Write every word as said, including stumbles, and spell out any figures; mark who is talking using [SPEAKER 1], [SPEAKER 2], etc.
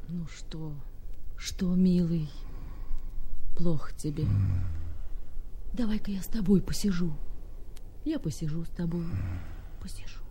[SPEAKER 1] Ну что, что, милый, плохо тебе? Давай-ка я с тобой посижу. Я посижу с тобой, посижу.